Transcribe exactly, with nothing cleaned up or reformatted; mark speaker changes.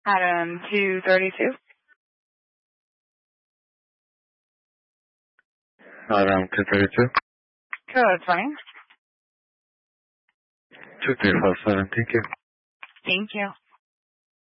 Speaker 1: Adam two thirty-two.
Speaker 2: Adam two thirty-two.
Speaker 1: Code twenty.
Speaker 2: two three five seven, thank you.
Speaker 1: Thank you.